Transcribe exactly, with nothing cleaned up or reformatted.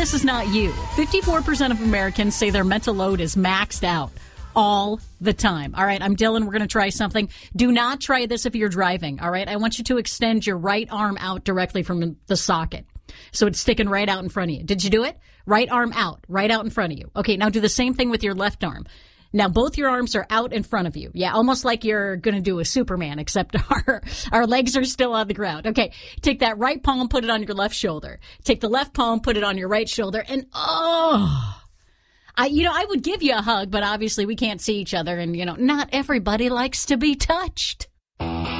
this is not you. fifty-four percent of Americans say their mental load is maxed out all the time. All right, I'm Dylan. We're going to try something. Do not try this if you're driving. All right, I want you to extend your right arm out directly from the socket. So it's sticking right out in front of you. Did you do it? Right arm out, right out in front of you. Okay, now do the same thing with your left arm. Now, both your arms are out in front of you. Yeah, almost like you're going to do a Superman, except our our legs are still on the ground. Okay, take that right palm, put it on your left shoulder. Take the left palm, put it on your right shoulder, and oh, I, you know, I would give you a hug, but obviously we can't see each other, and, you know, not everybody likes to be touched.